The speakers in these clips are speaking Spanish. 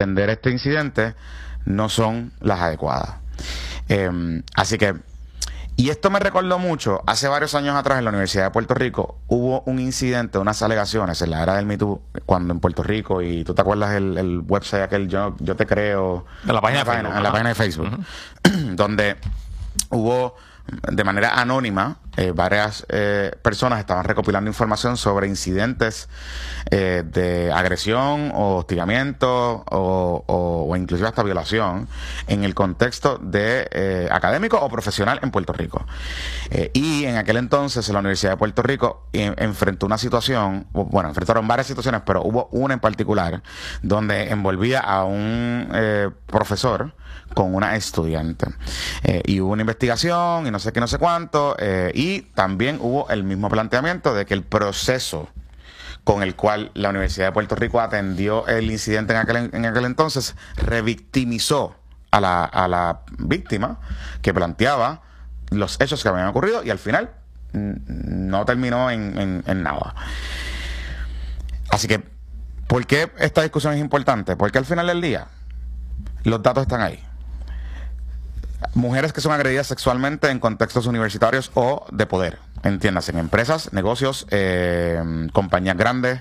atender este incidente no son las adecuadas. Así que, y esto me recordó mucho, hace varios años atrás en la Universidad de Puerto Rico hubo un incidente, unas alegaciones en la era del Me Too, cuando en Puerto Rico, y tú te acuerdas el website aquel, yo te creo, en la página de Facebook, en la página de Facebook, donde hubo de manera anónima, varias personas estaban recopilando información sobre incidentes de agresión o hostigamiento o inclusive hasta violación en el contexto de académico o profesional en Puerto Rico. Y en aquel entonces la Universidad de Puerto Rico enfrentó una situación, bueno, enfrentaron varias situaciones, pero hubo una en particular donde envolvía a un profesor con una estudiante. Y hubo una investigación y no sé qué, no sé cuánto, y también hubo el mismo planteamiento de que el proceso con el cual la Universidad de Puerto Rico atendió el incidente en aquel entonces revictimizó a la víctima, que planteaba los hechos que habían ocurrido, y al final no terminó en nada. Así que, ¿por qué esta discusión es importante? Porque al final del día los datos están ahí. Mujeres que son agredidas sexualmente en contextos universitarios o de poder, entiéndase, en empresas, negocios, compañías grandes,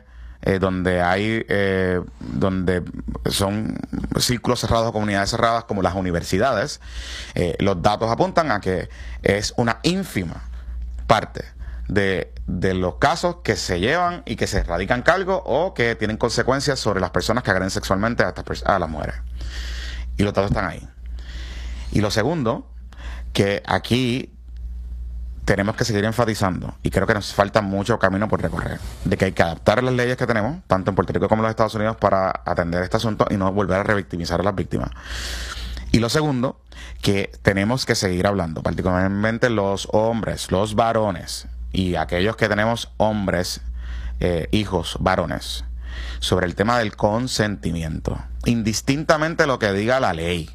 donde son círculos cerrados o comunidades cerradas como las universidades. Los datos apuntan a que es una ínfima parte de los casos que se llevan y que se radican cargos o que tienen consecuencias sobre las personas que agreden sexualmente a las mujeres. Y los datos están ahí. Y lo segundo, que aquí tenemos que seguir enfatizando, y creo que nos falta mucho camino por recorrer, de que hay que adaptar las leyes que tenemos, tanto en Puerto Rico como en los Estados Unidos, para atender este asunto y no volver a revictimizar a las víctimas. Y lo segundo, que tenemos que seguir hablando, particularmente los hombres, los varones, y aquellos que tenemos hombres, hijos varones, sobre el tema del consentimiento, indistintamente de lo que diga la ley.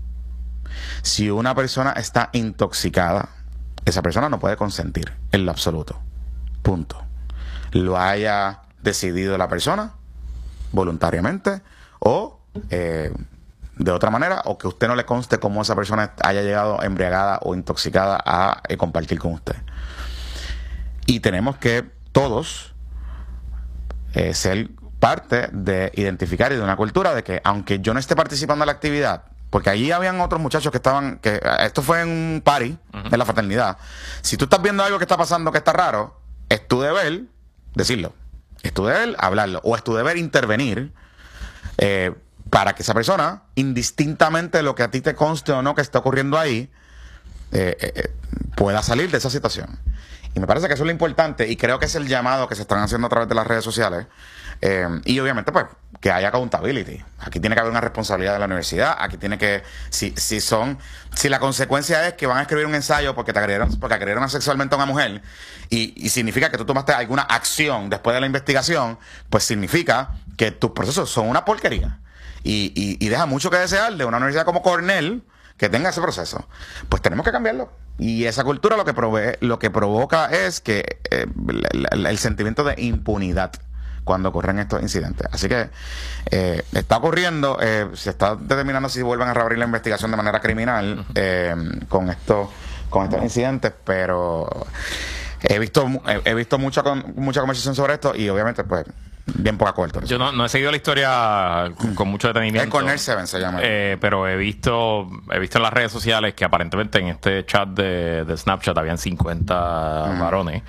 Si una persona está intoxicada, esa persona no puede consentir en lo absoluto. Punto. Lo haya decidido la persona voluntariamente o de otra manera, o que usted no le conste cómo esa persona haya llegado embriagada o intoxicada a compartir con usted. Y tenemos que todos ser parte de identificar y de una cultura de que aunque yo no esté participando en la actividad, porque allí habían otros muchachos que estaban, esto fue en un party, en la fraternidad. Si tú estás viendo algo que está pasando que está raro, es tu deber decirlo. Es tu deber hablarlo. O es tu deber intervenir para que esa persona, indistintamente de lo que a ti te conste o no que está ocurriendo ahí, pueda salir de esa situación. Y me parece que eso es lo importante, y creo que es el llamado que se están haciendo a través de las redes sociales. Y obviamente, pues, que haya accountability. Aquí tiene que haber una responsabilidad de la universidad. Aquí tiene que, si la consecuencia es que van a escribir un ensayo porque agredieron sexualmente a una mujer, y significa que tú tomaste alguna acción después de la investigación, pues significa que tus procesos son una porquería. Y deja mucho que desear de una universidad como Cornell que tenga ese proceso. Pues tenemos que cambiarlo. Y esa cultura lo que provoca es que el sentimiento de impunidad cuando ocurren estos incidentes. Así que está ocurriendo, se está determinando si vuelven a reabrir la investigación de manera criminal con estos incidentes, pero he visto mucha conversación sobre esto, y obviamente pues bien poca cobertura. Yo no he seguido la historia con mucho detenimiento. El Cornell 7 se llama. Pero he visto en las redes sociales que aparentemente en este chat de Snapchat habían 50 varones,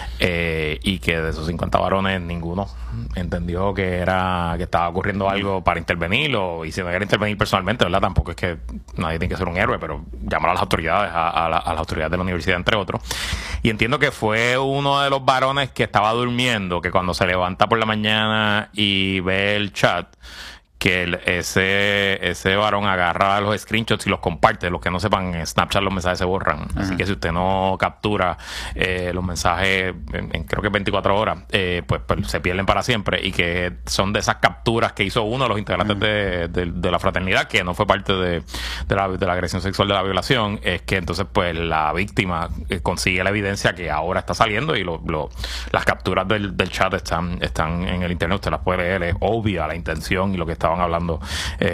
y que de esos 50 varones ninguno entendió que estaba ocurriendo algo para intervenir, y si no era intervenir personalmente, ¿verdad? Tampoco es que nadie tiene que ser un héroe, pero llamar a las autoridades, a las autoridades de la universidad, entre otros. Y entiendo que fue uno de los varones que estaba durmiendo, que cuando se levanta por la mañana y ve el chat, que ese varón agarra los screenshots y los comparte. Los que no sepan, en Snapchat los mensajes se borran. Así que si usted no captura los mensajes en creo que 24 horas, pues se pierden para siempre. Y que son de esas capturas que hizo uno de los integrantes de la fraternidad, que no fue parte de la agresión sexual, de la violación. Es que entonces pues la víctima consigue la evidencia que ahora está saliendo, y las capturas del chat están en el internet. Usted las puede leer. Es obvia la intención y lo que estaban hablando